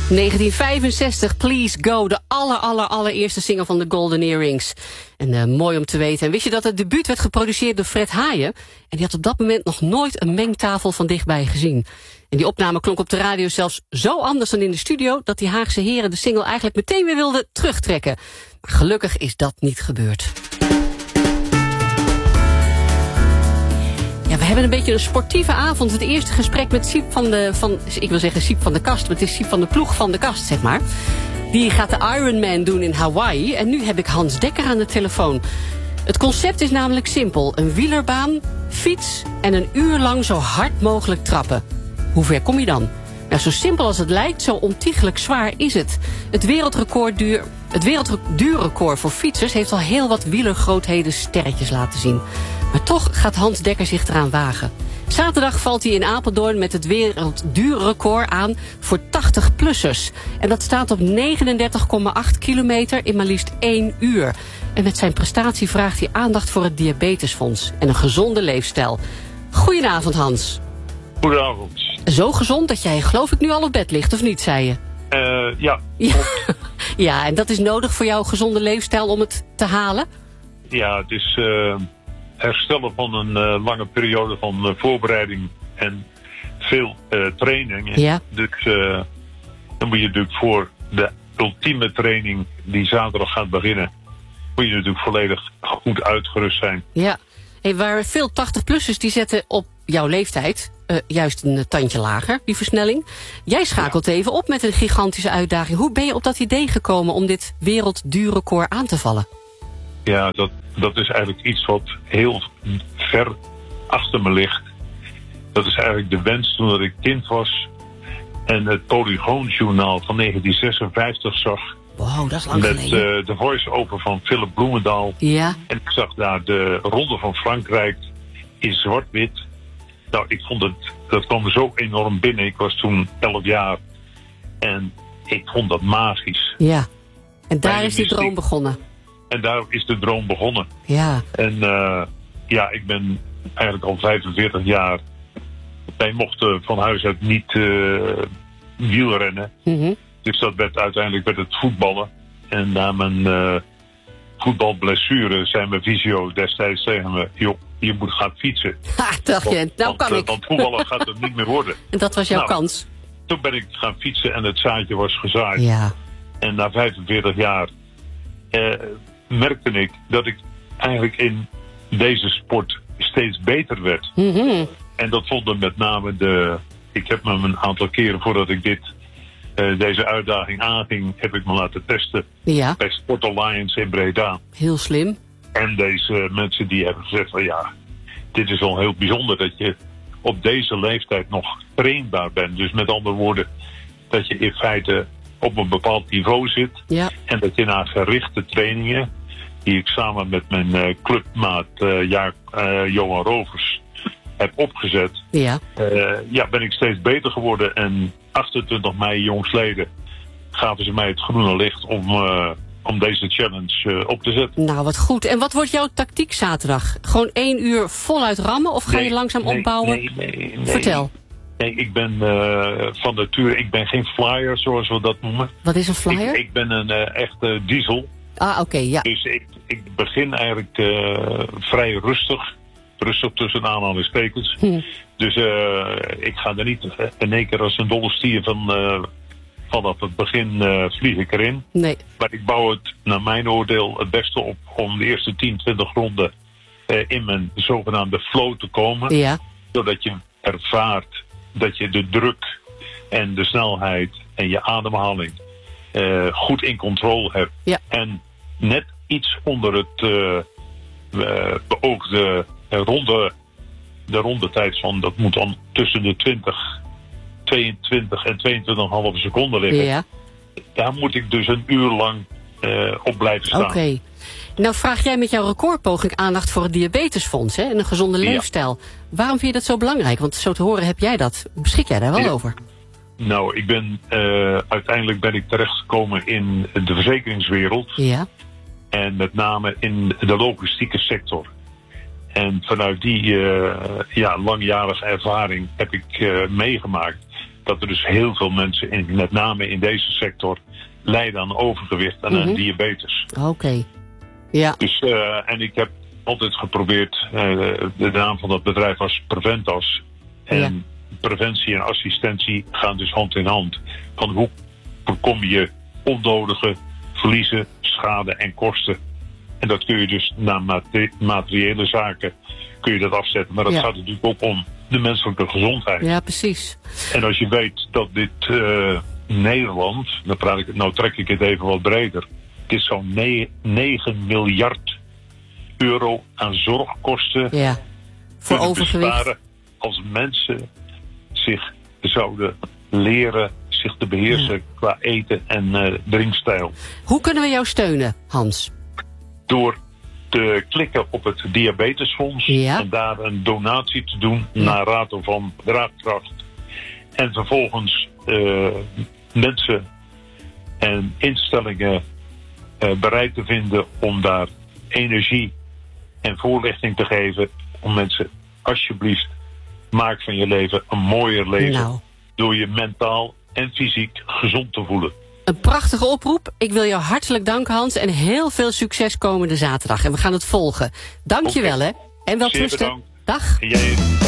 1965, Please Go, de allereerste single van de Golden Earrings. En mooi om te weten. En wist je dat het debuut werd geproduceerd door Fred Haaien? En die had op dat moment nog nooit een mengtafel van dichtbij gezien. En die opname klonk op de radio zelfs zo anders dan in de studio, dat die Haagse heren de single eigenlijk meteen weer wilden terugtrekken. Maar gelukkig is dat niet gebeurd. Ja, we hebben een beetje een sportieve avond. Het eerste gesprek met Siep ik wil zeggen Siep van de Kast, maar het is Siep van de ploeg van de Kast, zeg maar. Die gaat de Ironman doen in Hawaii. En nu heb ik Hans Dekker aan de telefoon. Het concept is namelijk simpel. Een wielerbaan, fiets en een uur lang zo hard mogelijk trappen. Hoe ver kom je dan? Nou, zo simpel als het lijkt, zo ontiegelijk zwaar is het. Het wereldduurrecord voor fietsers heeft al heel wat wielergrootheden sterretjes laten zien. Maar toch gaat Hans Dekker zich eraan wagen. Zaterdag valt hij in Apeldoorn met het wereldduurrecord aan voor 80-plussers. En dat staat op 39,8 kilometer in maar liefst 1 uur. En met zijn prestatie vraagt hij aandacht voor het Diabetesfonds en een gezonde leefstijl. Goedenavond, Hans. Goedenavond. Zo gezond dat jij, geloof ik, nu al op bed ligt, of niet, zei je? Ja. Ja, en dat is nodig voor jouw gezonde leefstijl om het te halen? Ja, het is herstellen van een lange periode van voorbereiding en veel training. Ja. Dus dan moet je natuurlijk voor de ultieme training die zaterdag gaat beginnen, moet je natuurlijk volledig goed uitgerust zijn. Ja. Hey, waar veel 80-plussers die zetten op jouw leeftijd juist een tandje lager, die versnelling. Jij schakelt even op met een gigantische uitdaging. Hoe ben je op dat idee gekomen om dit wereldduurrecord aan te vallen? Ja, dat is eigenlijk iets wat heel ver achter me ligt. Dat is eigenlijk de wens toen dat ik kind was en het Polygoonjournaal van 1956 zag. Wow, dat is lang geleden. Met de voice-over van Philip Bloemendaal. Ja. En ik zag daar de Ronde van Frankrijk in zwart-wit. Nou, ik vond dat kwam zo enorm binnen. Ik was toen 11 jaar. En ik vond dat magisch. Ja. En daar is die droom begonnen. En daar is de droom begonnen. Ja. En ik ben eigenlijk al 45 jaar. Wij mochten van huis uit niet wielrennen. Mm-hmm. Dus dat werd uiteindelijk het voetballen. En na mijn voetbalblessure zei mijn fysio destijds tegen me: joh, je moet gaan fietsen. Ha, dacht je, nou kan ik. Want voetballen gaat het niet meer worden. En dat was jouw kans. Toen ben ik gaan fietsen en het zaadje was gezaaid. Ja. En na 45 jaar merkte ik dat ik eigenlijk in deze sport steeds beter werd. Mm-hmm. En dat vonden met name ik heb me een aantal keren voordat ik deze uitdaging aanging, heb ik me laten testen. Ja. Bij Sport Alliance in Breda. Heel slim. En deze mensen die hebben gezegd van ja, dit is wel heel bijzonder dat je op deze leeftijd nog trainbaar bent. Dus met andere woorden, dat je in feite op een bepaald niveau zit. Ja. En dat je na gerichte trainingen, die ik samen met mijn clubmaat Johan Rovers heb opgezet, ben ik steeds beter geworden. En 28 mei jongstleden gaven ze mij het groene licht om deze challenge op te zetten. Nou, wat goed. En wat wordt jouw tactiek zaterdag? Gewoon 1 uur voluit rammen of ga je langzaam opbouwen? Nee. Vertel. Nee, ik ben van nature, ik ben geen flyer zoals we dat noemen. Wat is een flyer? Ik ben een echte diesel. Ah, oké, ja. Dus ik begin eigenlijk vrij rustig. Rustig tussen aanhalingstekens. Dus ik ga er niet in één keer als een dolle stier vanaf het begin vlieg ik erin. Nee. Maar ik bouw het naar mijn oordeel het beste op om de eerste 10, 20 ronden in mijn zogenaamde flow te komen. Ja. Zodat je ervaart dat je de druk en de snelheid en je ademhaling goed in controle hebt. Ja. En net iets onder het beoogde de rondetijd van, dat moet dan tussen de 22 en 22,5 seconden liggen. Ja. Daar moet ik dus een uur lang op blijven staan. Oké. Nou vraag jij met jouw recordpoging aandacht voor het Diabetesfonds, hè, en een gezonde leefstijl. Waarom vind je dat zo belangrijk? Want zo te horen heb jij dat. Beschik jij daar wel over? Nou, uiteindelijk ben ik terechtgekomen in de verzekeringswereld. Ja. En met name in de logistieke sector. En vanuit die langjarige ervaring heb ik meegemaakt dat er dus heel veel mensen, met name in deze sector, lijden aan overgewicht en aan diabetes. Oké. Ja. Dus, en ik heb altijd geprobeerd, de naam van dat bedrijf was Preventas. En preventie en assistentie gaan dus hand in hand. Van hoe voorkom je onnodige verliezen, schade en kosten. En dat kun je dus naar materiële zaken kun je dat afzetten. Maar dat gaat natuurlijk ook om de menselijke gezondheid. Ja, precies. En als je weet dat dit Nederland, nou trek ik het even wat breder. Het is zo'n 9 miljard euro aan zorgkosten. Ja, voor overgewicht. Besparen als mensen zich zouden leren zich te beheersen qua eten en drinkstijl. Hoe kunnen we jou steunen, Hans? Door te klikken op het Diabetesfonds en daar een donatie te doen naar Raad van Draagkracht. En vervolgens mensen en instellingen bereid te vinden om daar energie en voorlichting te geven. Om mensen, alsjeblieft, maak van je leven een mooier leven. Nou. Door je mentaal en fysiek gezond te voelen. Een prachtige oproep. Ik wil jou hartelijk danken, Hans. En heel veel succes komende zaterdag. En we gaan het volgen. Dank je wel, hè. En wel trusten. Dag.